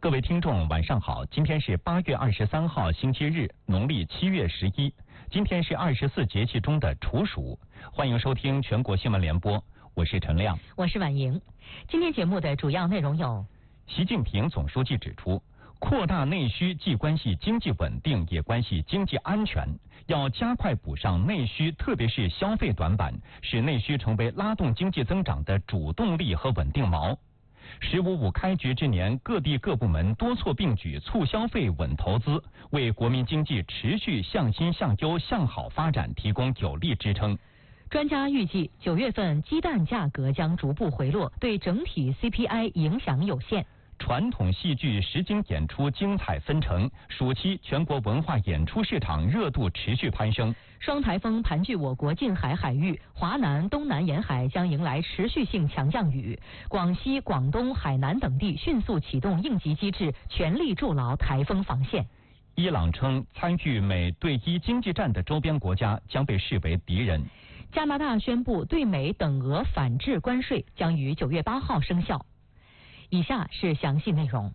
各位听众，晚上好！今天是8月23号，星期日，农历7月11。今天是24节气中的处暑。欢迎收听全国新闻联播，我是陈亮， 我是婉莹。今天节目的主要内容有： 习近平总书记指出，扩大内需既关系经济稳定，也关系经济安全，要加快补上内需，特别是消费短板，使内需成为拉动经济增长的主动力和稳定锚。“15.5”开局之年，各地各部门多措并举，促消费、稳投资，为国民经济持续向新向优向好发展提供有力支撑。 专家预计9月份鸡蛋价格将逐步回落，对整体 CPI 影响有限。 传统戏剧实景演出精彩纷呈，暑期全国文化演出市场热度持续攀升。 双台风盘踞我国近海海域，华南、东南沿海将迎来持续性强降雨。广西、广东、海南等地迅速启动应急机制，全力筑牢台风防线。 伊朗称，参与美对伊经济战的周边国家将被视为敌人。 加拿大宣布对美等额反制关税将于9月8号生效。以下是详细内容。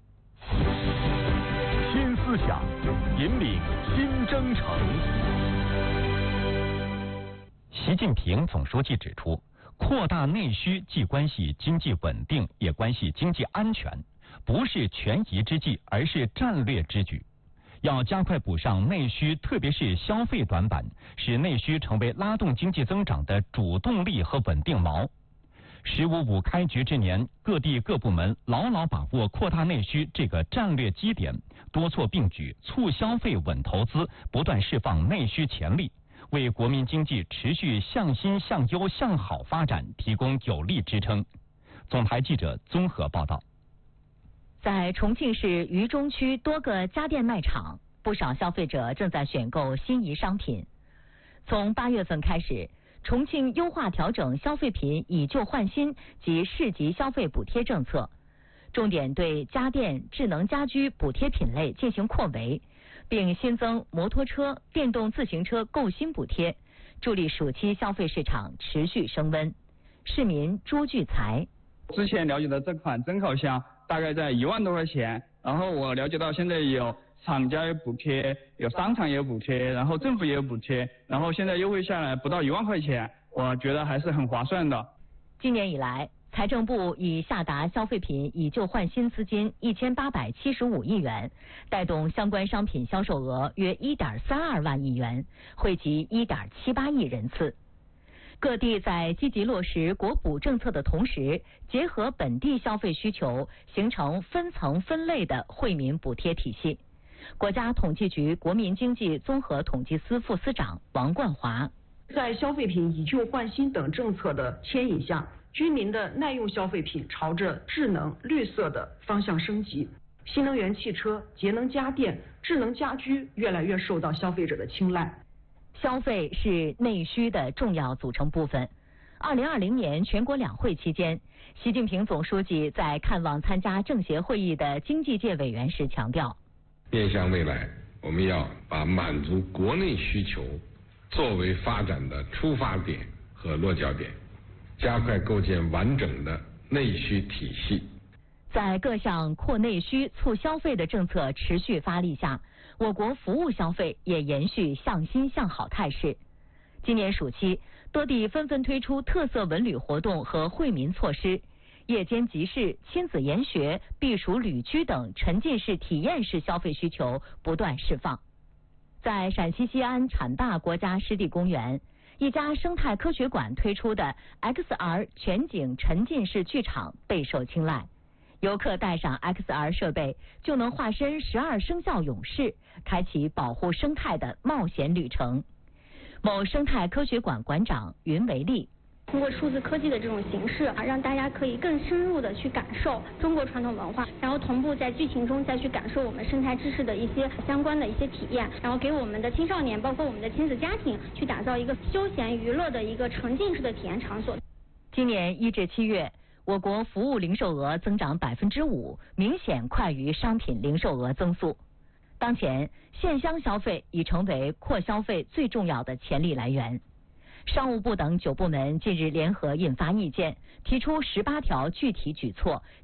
新思想引领新征程。 习近平总书记指出，扩大内需既关系经济稳定，也关系经济安全，不是权宜之计，而是战略之举。要加快补上内需，特别是消费短板，使内需成为拉动经济增长的主动力和稳定锚。“15.5”开局之年，各地各部门牢牢把握扩大内需这个战略基点，多措并举，促消费、稳投资，不断释放内需潜力，为国民经济持续向新向优向好发展提供有力支撑。总台记者综合报道。 在重庆市渝中区多个家电卖场，不少消费者正在选购心仪商品。从8月份开始，重庆优化调整消费品以旧换新及市级消费补贴政策，重点对家电、智能家居补贴品类进行扩围，并新增摩托车、电动自行车购新补贴，助力暑期消费市场持续升温。市民朱聚财： 之前了解的这款增烤箱大概在1万多块钱，然后我了解到现在有厂家有补贴，有商场也有补贴，然后政府也有补贴，然后现在优惠下来不到1万块钱，我觉得还是很划算的。 今年以来，财政部已下达消费品以旧换新资金1875亿元，带动相关商品销售额约1.32万亿元，惠及1.78亿人次。各地在积极落实国补政策的同时，结合本地消费需求，形成分层分类的惠民补贴体系。国家统计局国民经济综合统计司副司长王冠华： 在消费品以旧换新等政策的牵引下，居民的耐用消费品朝着智能、绿色的方向升级，新能源汽车、节能家电、智能家居越来越受到消费者的青睐。 消费是内需的重要组成部分。2020年全国两会期间，习近平总书记在看望参加政协会议的经济界委员时强调， 面向未来，我们要把满足国内需求作为发展的出发点和落脚点，加快构建完整的内需体系。 在各项扩内需、促消费的政策持续发力下，我国服务消费也延续向新向好态势。今年暑期，多地纷纷推出特色文旅活动和惠民措施，夜间集市、亲子研学、避暑旅居等沉浸式体验式消费需求不断释放。在陕西西安浐大国家湿地公园，一家生态科学馆推出的 XR 全景沉浸式剧场备受青睐。游客带上 XR 设备，就能化身12生肖勇士，开启保护生态的冒险旅程。某生态科学馆馆长云维利： 通过数字科技的这种形式让大家可以更深入的去感受中国传统文化，然后同步在剧情中再去感受我们生态知识的一些相关的一些体验，然后给我们的青少年，包括我们的亲子家庭，去打造一个休闲娱乐的一个沉浸式的体验场所。 今年1至7月，我国服务零售额增长5%，明显快于商品零售额增速。当前，线乡消费已成为扩消费最重要的潜力来源。商务部等9部门近日联合印发意见，提出18条具体举措，